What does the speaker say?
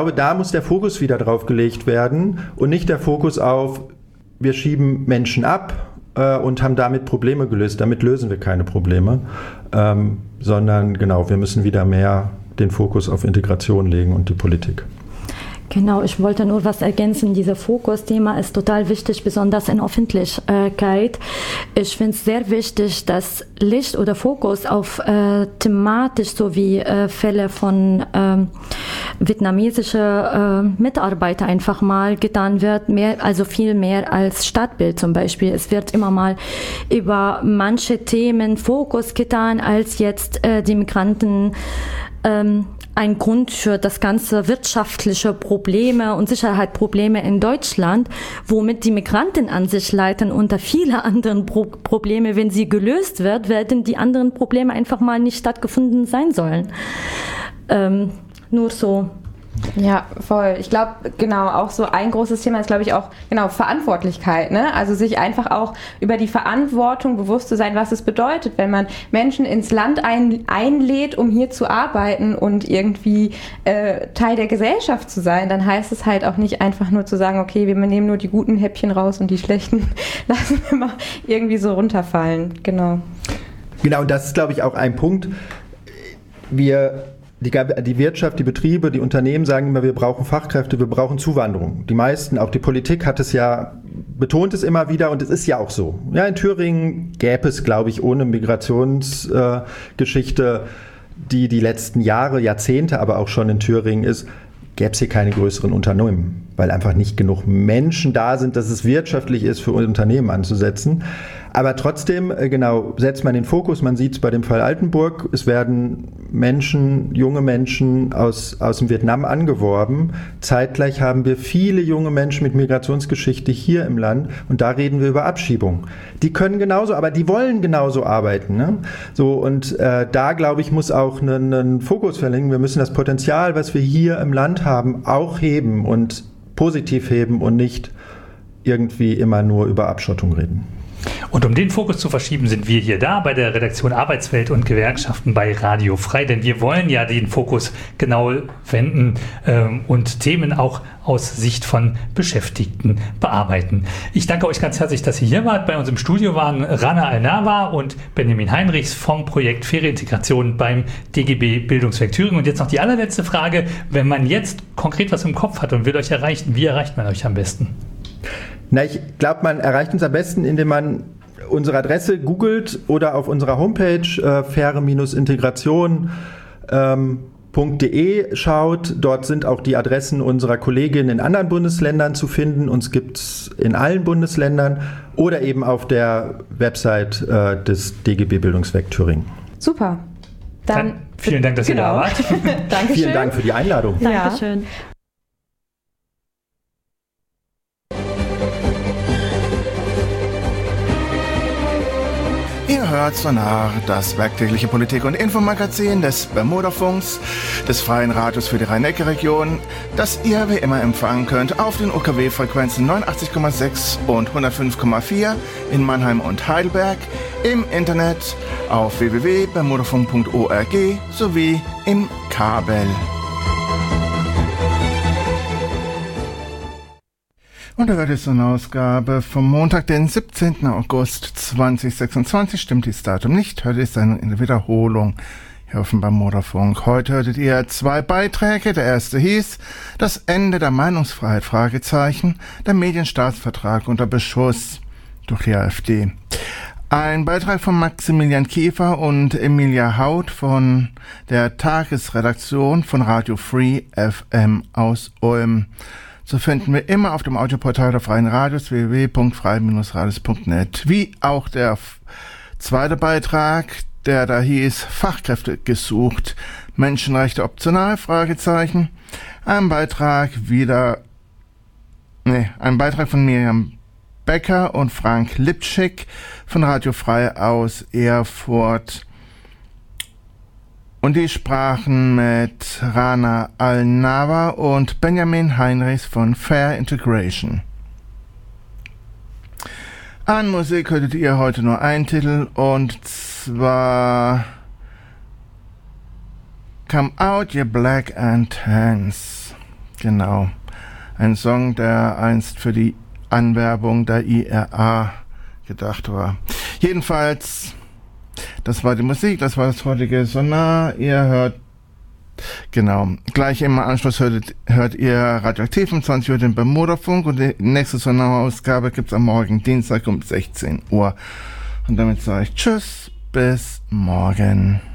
glaube, da muss der Fokus wieder drauf gelegt werden und nicht der Fokus auf, wir schieben Menschen ab und haben damit Probleme gelöst. Damit lösen wir keine Probleme, sondern genau, wir müssen wieder mehr den Fokus auf Integration legen und die Politik. Genau, ich wollte nur was ergänzen. Dieses Fokusthema ist total wichtig, besonders in Öffentlichkeit. Ich finde es sehr wichtig, dass Licht oder Fokus auf thematisch sowie Fälle von vietnamesischen Mitarbeitern einfach mal getan wird, also viel mehr als Stadtbild zum Beispiel. Es wird immer mal über manche Themen Fokus getan, als jetzt die Migranten ein Grund für das ganze wirtschaftliche Probleme und Sicherheitsprobleme in Deutschland, womit die Migranten an sich leiden unter viele anderen Probleme. Wenn sie gelöst wird, werden die anderen Probleme einfach mal nicht stattgefunden sein sollen. Nur so. Ja, voll. Ich glaube, genau, auch so ein großes Thema ist, glaube ich, auch, genau, Verantwortlichkeit, ne? Also sich einfach auch über die Verantwortung bewusst zu sein, was es bedeutet, wenn man Menschen ins Land einlädt, um hier zu arbeiten und irgendwie Teil der Gesellschaft zu sein, dann heißt es halt auch nicht einfach nur zu sagen, okay, wir nehmen nur die guten Häppchen raus und die schlechten lassen wir mal irgendwie so runterfallen. Genau. Genau, und das ist, glaube ich, auch ein Punkt. Die Wirtschaft, die Betriebe, die Unternehmen sagen immer, wir brauchen Fachkräfte, wir brauchen Zuwanderung. Die meisten, auch die Politik betont es immer wieder und es ist ja auch so. Ja, in Thüringen gäbe es, glaube ich, ohne Migrationsgeschichte, die letzten Jahre, Jahrzehnte aber auch schon in Thüringen ist, gäbe es hier keine größeren Unternehmen, weil einfach nicht genug Menschen da sind, dass es wirtschaftlich ist, für Unternehmen anzusetzen. Aber trotzdem, genau, setzt man den Fokus, man sieht es bei dem Fall Altenburg, es werden junge Menschen aus dem Vietnam angeworben. Zeitgleich haben wir viele junge Menschen mit Migrationsgeschichte hier im Land und da reden wir über Abschiebung. Die können genauso, aber die wollen genauso arbeiten. Ne? So, und da, glaube ich, muss auch einen Fokus verlegen. Wir müssen das Potenzial, was wir hier im Land haben, auch heben und positiv heben und nicht irgendwie immer nur über Abschottung reden. Und um den Fokus zu verschieben, sind wir hier da bei der Redaktion Arbeitswelt und Gewerkschaften bei Radio Frei, denn wir wollen ja den Fokus genau wenden und Themen auch aus Sicht von Beschäftigten bearbeiten. Ich danke euch ganz herzlich, dass ihr hier wart. Bei uns im Studio waren Rana Al-Nawa und Benjamin Heinrichs vom Projekt Ferientegration beim DGB Bildungswerk Thüringen. Und jetzt noch die allerletzte Frage. Wenn man jetzt konkret was im Kopf hat und will euch erreichen, wie erreicht man euch am besten? Na, ich glaube, man erreicht uns am besten, indem man unsere Adresse googelt oder auf unserer Homepage faire-integration.de schaut. Dort sind auch die Adressen unserer Kolleginnen in anderen Bundesländern zu finden. Uns gibt es in allen Bundesländern oder eben auf der Website des DGB Bildungswerk Thüringen. Super. Dann vielen Dank, dass ihr da wart. Dankeschön. Vielen Dank für die Einladung. Dankeschön. Ihr hört Sonar, das werktägliche Politik- und Infomagazin des Bermudafunks, des Freien Radios für die Rhein-Neckar-Region, das ihr wie immer empfangen könnt auf den UKW-Frequenzen 89,6 und 105,4 in Mannheim und Heidelberg, im Internet auf www.bermudafunk.org sowie im Kabel. Und da wird jetzt so eine Ausgabe vom Montag, den 17. August 2026. Stimmt dieses Datum nicht. Heute ist eine Wiederholung hier auf dem Bermudafunk. Heute hörtet ihr 2 Beiträge. Der erste hieß Das Ende der Meinungsfreiheit, Fragezeichen, der Medienstaatsvertrag unter Beschuss durch die AfD. Ein Beitrag von Maximilian Kiefer und Emilia Haut von der Tagesredaktion von Radio Free FM aus Ulm. So finden wir immer auf dem Audioportal der Freien Radios www.frei-radios.net. Wie auch der zweite Beitrag, der da hieß Fachkräfte gesucht, Menschenrechte optional, Fragezeichen. Ein Beitrag von Miriam Becker und Frank Lipschick von Radio Frei aus Erfurt. Und die sprachen mit Rana Al-Nawa und Benjamin Heinrichs von Fair Integration. An Musik hörtet ihr heute nur einen Titel, und zwar Come Out, You Black and Tans. Genau. Ein Song, der einst für die Anwerbung der IRA gedacht war. Jedenfalls, das war die Musik, das war das heutige Sonar. Ihr hört, genau, gleich im Anschluss hört ihr Radioaktiv um 20 Uhr den Bermuda-Funk und die nächste Sonarausgabe gibt's am morgen Dienstag um 16 Uhr. Und damit sage ich Tschüss, bis morgen.